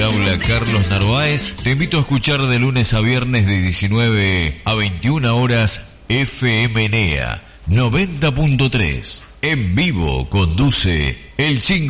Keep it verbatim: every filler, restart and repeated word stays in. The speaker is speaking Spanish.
Te habla Carlos Narváez. Te invito a escuchar de lunes a viernes de diecinueve a veintiuna horas F M N E A noventa punto tres. En vivo conduce el Chingo.